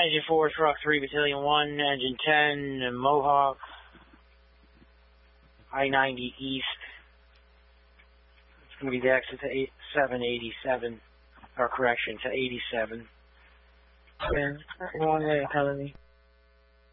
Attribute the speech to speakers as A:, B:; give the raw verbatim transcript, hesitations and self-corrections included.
A: Engine four, Truck three, Battalion one, Engine ten, Mohawk, I ninety East. It's going to be the exit to eight, seven eighty-seven, or correction, to eighty-seven.
B: Yeah, wrong way of telling me.